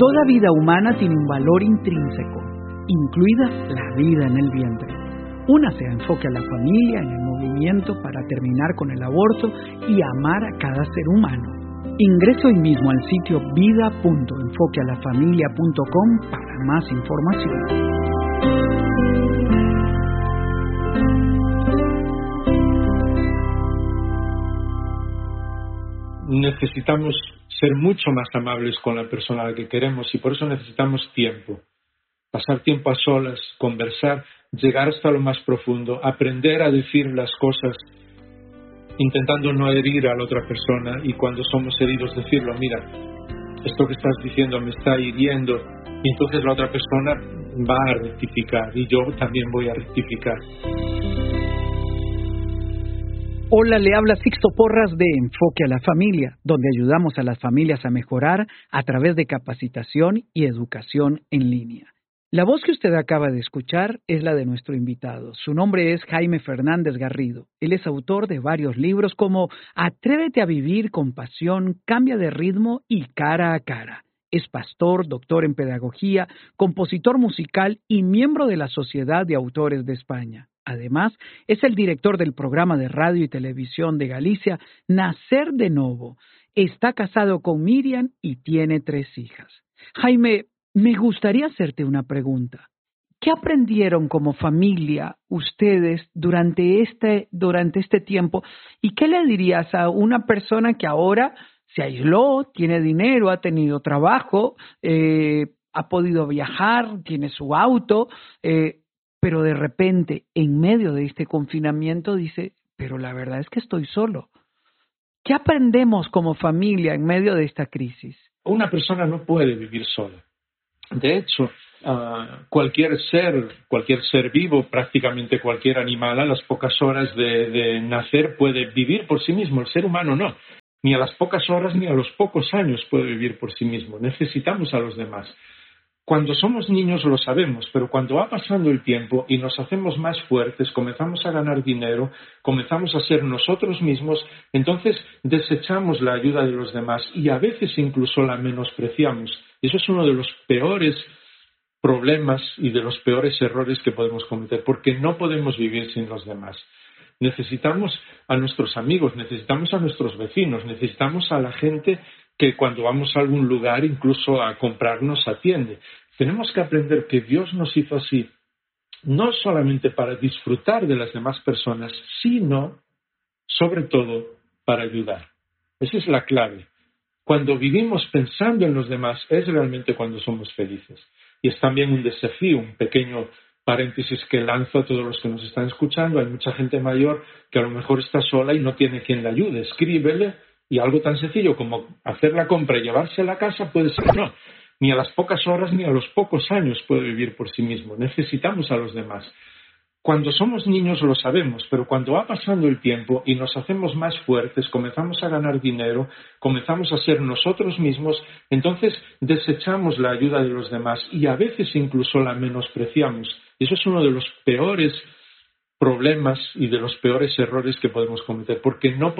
Toda vida humana tiene un valor intrínseco, incluida la vida en el vientre. Únase a Enfoque a la Familia en el movimiento para terminar con el aborto y amar a cada ser humano. Ingrese hoy mismo al sitio vida.enfoquealafamilia.com para más información. Necesitamos ser mucho más amables con la persona a la que queremos y por eso necesitamos tiempo. Pasar tiempo a solas, conversar, llegar hasta lo más profundo, aprender a decir las cosas intentando no herir a la otra persona y cuando somos heridos decirlo, mira, esto que estás diciendo me está hiriendo y entonces la otra persona va a rectificar y yo también voy a rectificar. Hola, le habla Sixto Porras de Enfoque a la Familia, donde ayudamos a las familias a mejorar a través de capacitación y educación en línea. La voz que usted acaba de escuchar es la de nuestro invitado. Su nombre es Jaime Fernández Garrido. Él es autor de varios libros como Atrévete a vivir con pasión, Cambia de ritmo y Cara a cara. Es pastor, doctor en pedagogía, compositor musical y miembro de la Sociedad de Autores de España. Además, es el director del programa de radio y televisión de Galicia, Nacer de Novo. Está casado con Miriam y tiene 3 hijas. Jaime, me gustaría hacerte una pregunta. ¿Qué aprendieron como familia ustedes durante este tiempo? ¿Y qué le dirías a una persona que ahora se aisló, tiene dinero, ha tenido trabajo, ha podido viajar, tiene su auto, pero de repente, en medio de este confinamiento, dice, pero la verdad es que estoy solo? ¿Qué aprendemos como familia en medio de esta crisis? Una persona no puede vivir sola. De hecho, cualquier ser vivo, prácticamente cualquier animal, a las pocas horas de nacer puede vivir por sí mismo. El ser humano no. Ni a las pocas horas ni a los pocos años puede vivir por sí mismo. Necesitamos a los demás. Cuando somos niños lo sabemos, pero cuando va pasando el tiempo y nos hacemos más fuertes, comenzamos a ganar dinero, comenzamos a ser nosotros mismos, entonces desechamos la ayuda de los demás y a veces incluso la menospreciamos. Eso es uno de los peores problemas y de los peores errores que podemos cometer, porque no podemos vivir sin los demás. Necesitamos a nuestros amigos, necesitamos a nuestros vecinos, necesitamos a la gente que cuando vamos a algún lugar, incluso a comprar, nos atiende. Tenemos que aprender que Dios nos hizo así, no solamente para disfrutar de las demás personas, sino, sobre todo, para ayudar. Esa es la clave. Cuando vivimos pensando en los demás, es realmente cuando somos felices. Y es también un desafío, un pequeño paréntesis que lanzo a todos los que nos están escuchando. Hay mucha gente mayor que a lo mejor está sola y no tiene quien la ayude. Escríbele. Y algo tan sencillo como hacer la compra y llevársela a casa puede ser no. Ni a las pocas horas ni a los pocos años puede vivir por sí mismo. Necesitamos a los demás. Cuando somos niños lo sabemos, pero cuando va pasando el tiempo y nos hacemos más fuertes, comenzamos a ganar dinero, comenzamos a ser nosotros mismos, entonces desechamos la ayuda de los demás y a veces incluso la menospreciamos. Y eso es uno de los peores problemas y de los peores errores que podemos cometer, porque no